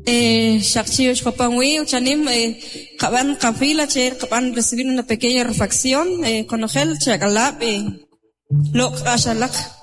Shakchiyo Chpapanwi, Chanim, Kaban Kafila, Kaban recibir una pequeña refacción, con Ojel, Chakalap, Lok Ashalak.